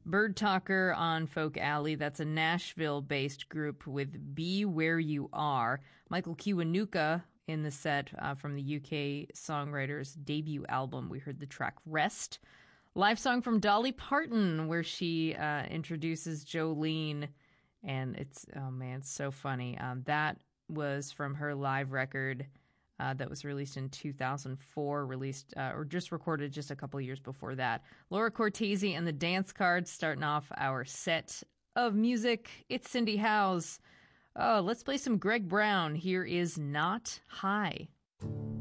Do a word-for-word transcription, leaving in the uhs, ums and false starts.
Bird Talker on Folk Alley. That's a Nashville-based group with Be Where You Are. Michael Kiwanuka in the set uh, from the U K songwriter's debut album. We heard the track Rest. Live song from Dolly Parton where she uh, introduces Jolene. And it's, oh man, it's so funny. Um, that was from her live record Uh, that was released in two thousand four, released uh, or just recorded just a couple years before that. Laura Cortese and the Dance Cards starting off our set of music. It's Cindy Howes. Oh, let's play some Greg Brown. Here is Not High.